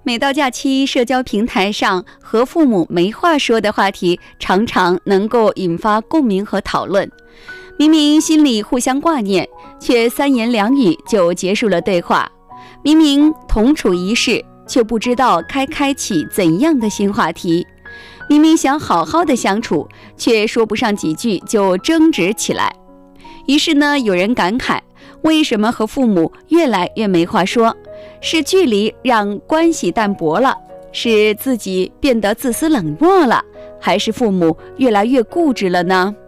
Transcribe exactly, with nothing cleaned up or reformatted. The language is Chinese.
每到假期，社交平台上和父母没话说的话题常常能够引发共鸣和讨论。明明心里互相挂念，却三言两语就结束了对话；明明同处一室，却不知道该开启怎样的新话题；明明想好好的相处，却说不上几句就争执起来。于是呢，有人感慨，为什么和父母越来越没话说？是距离让关系淡薄了？是自己变得自私冷漠了？还是父母越来越固执了呢？